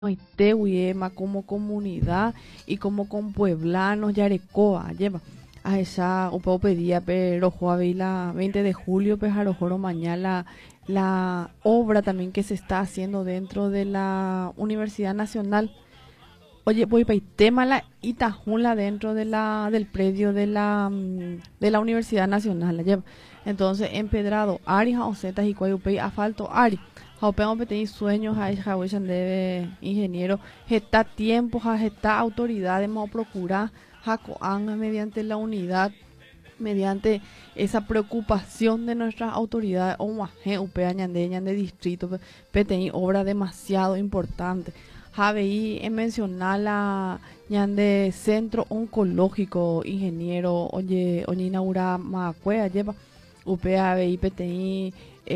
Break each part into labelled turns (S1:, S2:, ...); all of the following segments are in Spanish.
S1: Maitehuyema como comunidad y como con pueblanos Yarecoa lleva a esa o pedía pero la 20 de julio pues a mañana la obra también que se está haciendo dentro de la Universidad Nacional. Oye, voy para tema la Itajunla dentro de del predio de la Universidad Nacional. La lleva. Entonces, empedrado, Ari, Jaocetas y Cuayupey, asfalto, Ari. Jaupeo tenéis sueños, Jawishan debe ingeniero, está tiempo, está autoridades, vamos a procurar, Jacoanga mediante la unidad, mediante esa preocupación de nuestras autoridades, o Upea, de distrito, PTI, obra demasiado importante. Javeí en mencionar la de centro oncológico, ingeniero, oye inaugura Macuea, lleva UPA, BI, PTI,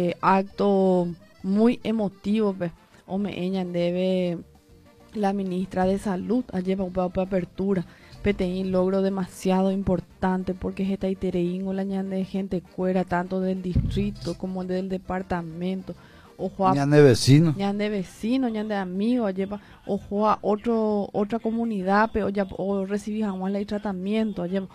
S1: acto muy emotivo, pues, hombre, ella debe la ministra de salud, lleva un poco de apertura, PTI logro demasiado importante porque es esta itereín o la de gente fuera tanto del distrito como del departamento. Ojo a ñan de vecino, ñan de amigo, lleva ojo a otra comunidad, pero ya o recibí jamás el tratamiento, lleva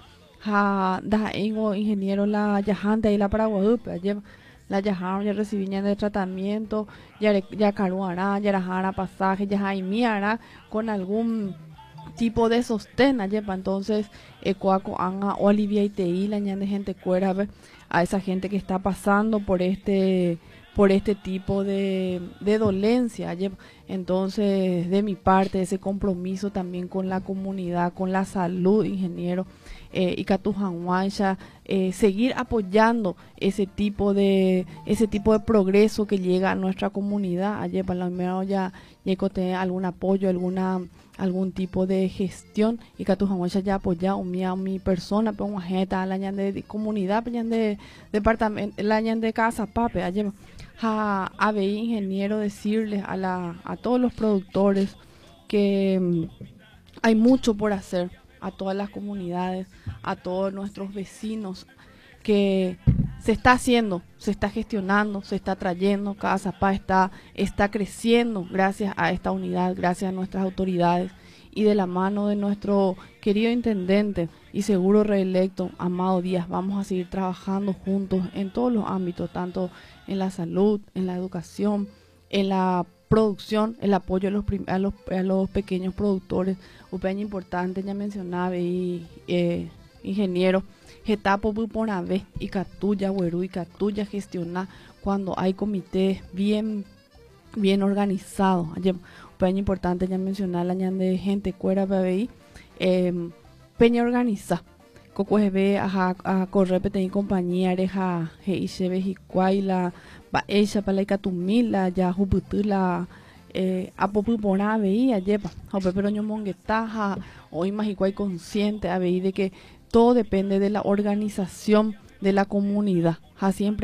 S1: da ingeniero la yajante y la paraguadupe, lleva la yajaron ya recibí ñan de tratamiento, ya caruará, ya rajara pasaje, ya jaimiara con algún tipo de sostén, lleva entonces coaco anga o alivia y te la ñan de gente cuera a esa gente que está pasando por este tipo de dolencia. Entonces, de mi parte, ese compromiso también con la comunidad, con la salud, ingeniero, y Catujanhuancha, seguir apoyando ese tipo de progreso que llega a nuestra comunidad. Ayer para lo menos ya tener algún apoyo, algún tipo de gestión, y Catujanhuancha ya apoyado mi persona, pero una gente a la de comunidad, de departamento, la de casa, pape, ayer a ABI ingeniero decirles a todos los productores que hay mucho por hacer, a todas las comunidades, a todos nuestros vecinos, que se está haciendo, se está gestionando, se está trayendo, cada zapá está creciendo gracias a esta unidad, gracias a nuestras autoridades y de la mano de nuestro querido intendente y seguro reelecto, Amado Díaz, vamos a seguir trabajando juntos en todos los ámbitos, tanto en la salud, en la educación, en la producción, el apoyo a los pequeños productores. Un peña importante, ya mencionaba, y ingeniero, Getapo Puponave y Catuya, Huerú y Catuya gestionar cuando hay comités bien organizados. Peña importante, ya mencionar la de gente cuera PBI, peña organiza. Coco ve a correr pete compañía areja heiche vejicuaila ba ella para la catumila ya juputula apopupona veía lleva pero yo monguetaja hoy más igual consciente a ver de que todo depende de la organización de la comunidad. Siempre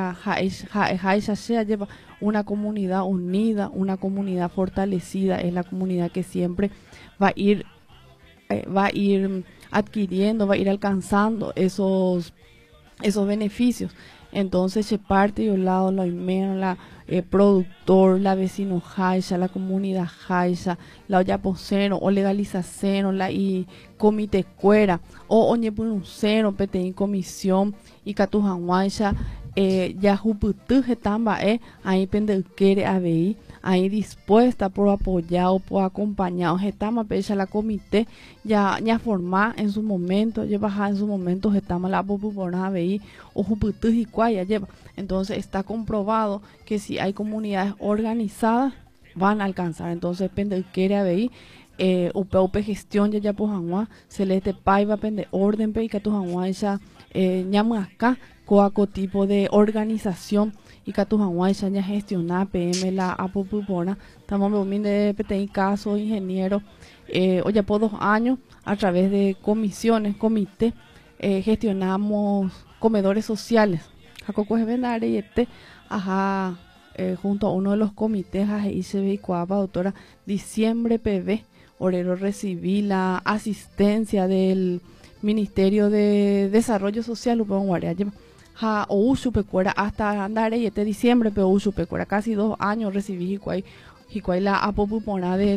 S1: sea lleva una comunidad unida, una comunidad fortalecida, es la comunidad que siempre va a ir adquiriendo, va a ir alcanzando esos beneficios. Entonces se parte y un lado lo menos la productor, la vecino jaiza, la comunidad jaiza, la olla posero o legalizacero, la y comité cuera o oñe punucero, pete comisión y catujanguaiza ya juputu getamba ahí pende quiere ABI ahí dispuesta por apoyado, por acompañado, getama pecha la comité ya formar en su momento, ya bajar en su momento, getama la populona ABI o juputu y cuaya lleva. Entonces está comprobado que si hay comunidades organizadas van a alcanzar. Entonces pende quiere ABI UPUP gestión ya pujanua celeste paiva pende orden pe y catujanua esa ñama acá coaco tipo de organización y Catujanguay ya gestionar PM la apopupona estamos de PTI caso ingeniero hoy ya por 2 años a través de comisiones comité gestionamos comedores sociales jacoco es vendare y junto a uno de los comités ICB y Coapa doctora diciembre PB orero recibí la asistencia del Ministerio de Desarrollo Social o Usupecuera hasta andar y este diciembre pero Usupecuera casi 2 años recibí y cuál la apopupona